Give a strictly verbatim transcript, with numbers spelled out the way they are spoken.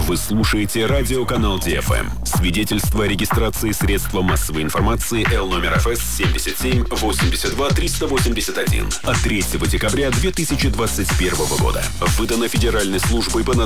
Вы слушаете радиоканал Ди Эф Эм. Свидетельство о регистрации средства массовой информации Л номер Эф Эс семьдесят семь восемьдесят два триста восемьдесят один от третьего декабря две тысячи двадцать первого года. Выдано Федеральной службой по надзору